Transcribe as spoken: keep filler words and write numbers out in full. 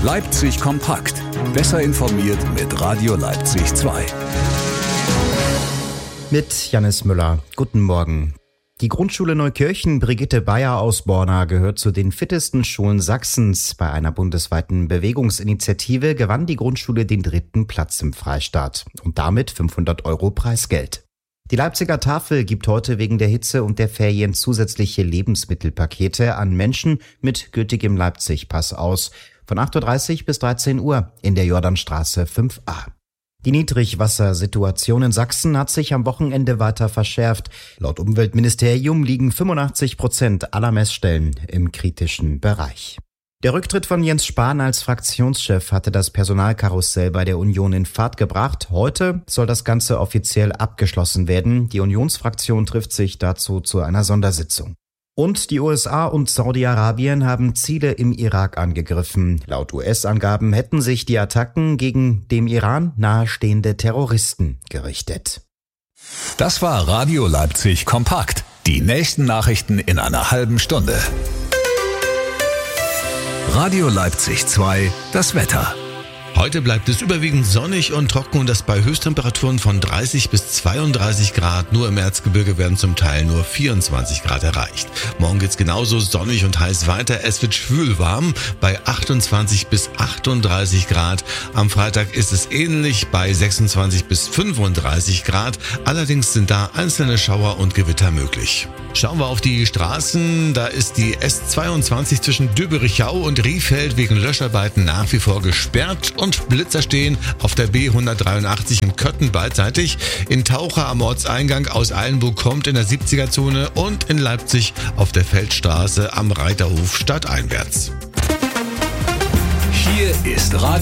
Leipzig kompakt. Besser informiert mit Radio Leipzig zwei. Mit Jannis Müller. Guten Morgen. Die Grundschule Neukirchen Brigitte Bayer aus Borna gehört zu den fittesten Schulen Sachsens. Bei einer bundesweiten Bewegungsinitiative gewann die Grundschule den dritten Platz im Freistaat und damit fünfhundert Euro Preisgeld. Die Leipziger Tafel gibt heute wegen der Hitze und der Ferien zusätzliche Lebensmittelpakete an Menschen mit gültigem Leipzig-Pass aus. Von acht Uhr dreißig bis dreizehn Uhr in der Jordanstraße fünf a. Die Niedrigwassersituation in Sachsen hat sich am Wochenende weiter verschärft. Laut Umweltministerium liegen fünfundachtzig Prozent aller Messstellen im kritischen Bereich. Der Rücktritt von Jens Spahn als Fraktionschef hatte das Personalkarussell bei der Union in Fahrt gebracht. Heute soll das Ganze offiziell abgeschlossen werden. Die Unionsfraktion trifft sich dazu zu einer Sondersitzung. Und die U S A und Saudi-Arabien haben Ziele im Irak angegriffen. Laut U S-Angaben hätten sich die Attacken gegen dem Iran nahestehende Terroristen gerichtet. Das war Radio Leipzig kompakt. Die nächsten Nachrichten in einer halben Stunde. Radio Leipzig zwei, das Wetter. Heute bleibt es überwiegend sonnig und trocken und das bei Höchsttemperaturen von dreißig bis zweiunddreißig Grad. Nur im Erzgebirge werden zum Teil nur vierundzwanzig Grad erreicht. Morgen geht's genauso sonnig und heiß weiter. Es wird schwülwarm bei achtundzwanzig bis achtunddreißig Grad. Am Freitag ist es ähnlich bei sechsundzwanzig bis fünfunddreißig Grad. Allerdings sind da einzelne Schauer und Gewitter möglich. Schauen wir auf die Straßen. Da ist die S zweiundzwanzig zwischen Döberichau und Riefeld wegen Löscharbeiten nach wie vor gesperrt und Blitzer stehen auf der B hundertdreiundachtzig in Kötten beidseitig. In Taucher am Ortseingang aus Eilenburg kommt in der siebziger Zone und in Leipzig auf der Feldstraße am Reiterhof stadteinwärts. Hier ist Radio